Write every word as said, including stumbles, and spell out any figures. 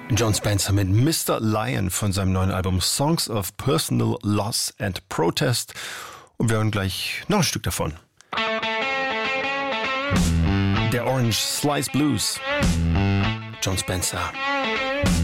Jon Spencer mit Mister Lion von seinem neuen Album Songs of Personal Loss and Protest. Und wir hören gleich noch ein Stück davon. Der Orange Slice Blues. Jon Spencer.